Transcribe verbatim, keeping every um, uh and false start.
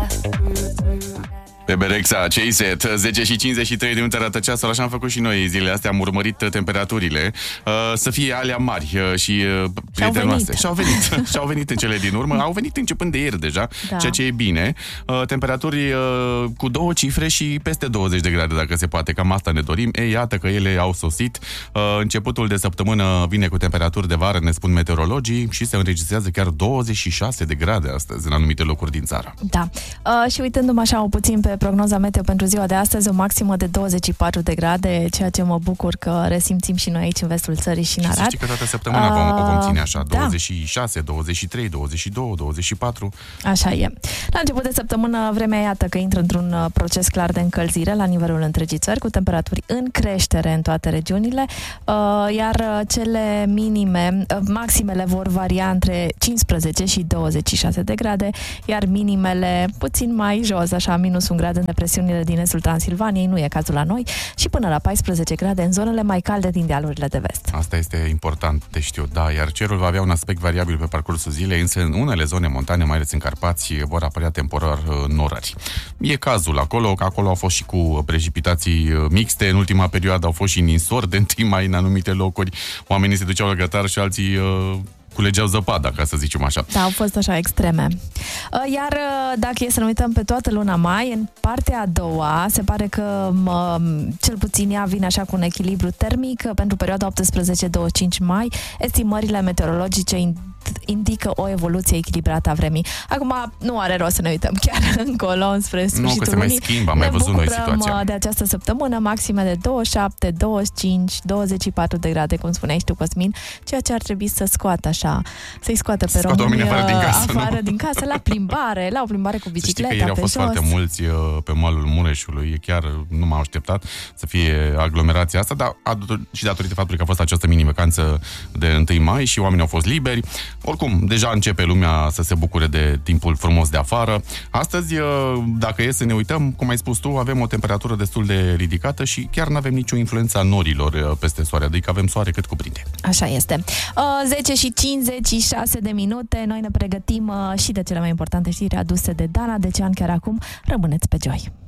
Beberexa, Chase-It, zece și cincizeci și trei de minute arată ceasul, așa am făcut și noi zilele astea, am urmărit temperaturile, uh, să fie alea mari uh, și uh, prietenoase. Și-au venit. Și-au venit în cele din urmă, au venit începând de ieri deja, da. Ceea ce e bine. Uh, temperaturi uh, cu două cifre și peste douăzeci de grade, dacă se poate, cam asta ne dorim. Ei, iată că ele au sosit. Uh, începutul de săptămână vine cu temperaturi de vară, ne spun meteorologii, și se înregistrează chiar douăzeci și șase de grade astăzi în anumite locuri din țară. Da. Uh, și uitându-mă așa puțin pe prognoza meteo pentru ziua de astăzi, o maximă de douăzeci și patru de grade, ceea ce mă bucur că resimțim și noi aici în vestul țării și în Arad. Și să știi că toată săptămâna uh, vom, o vom ține așa, da. douăzeci și șase, douăzeci și trei, douăzeci și doi, douăzeci și patru. Așa e. La început de săptămână, vremea iată că intră într-un proces clar de încălzire la nivelul întregii țări, cu temperaturi în creștere în toate regiunile, uh, iar cele minime, uh, maximele vor varia între cincisprezece și douăzeci și șase de grade, iar minimele puțin mai jos, așa, minus un grad în depresiunile din estul Transilvaniei, nu e cazul la noi, și până la paisprezece grade în zonele mai calde din dealurile de vest. Asta este important de știut, da, iar cerul va avea un aspect variabil pe parcursul zilei, însă în unele zone montane, mai ales în Carpați, vor apărea temporar norări. E cazul acolo, că acolo au fost și cu precipitații mixte, în ultima perioadă au fost și ninsori de întâi mai în anumite locuri, oamenii se duceau la gătar și alții uh, culegeau zăpada, ca să zicem așa. Da, au fost așa extreme. Iar dacă e să ne uităm pe toată luna mai, în partea a doua, se pare că mă, cel puțin ea vine așa cu un echilibru termic pentru perioada optsprezece douăzeci și cinci mai. Estimările meteorologice indică o evoluție echilibrată a vremii. Acum nu are rost să ne uităm chiar încolo, înspre sfârșitul lunii. Nu, că se mai schimbă, am mai văzut noi situația. De această săptămână, maxime de douăzeci și șapte, douăzeci și cinci, douăzeci și patru de grade, cum spuneai și tu, Cosmin, ceea ce ar trebui să scoată așa, să-i scoată pe români afară din casă, afară din casă, la plimbare, la o plimbare cu bicicleta pe jos. Să știi că ieri au fost foarte mulți pe malul Mureșului, chiar nu m-am așteptat să fie aglomerația asta, dar și datorită faptului că a fost această mini-vacanță de întâi mai și oamenii au fost liberi. Oricum, deja începe lumea să se bucure de timpul frumos de afară. Astăzi, dacă e să ne uităm, cum ai spus tu, avem o temperatură destul de ridicată și chiar nu avem nicio influență a norilor peste soare, adică avem soare cât cuprinde. Așa este. zece și cincizeci și șase de minute, noi ne pregătim și de cele mai importante știri aduse de Dana Decian chiar acum. Rămâneți pe Joy.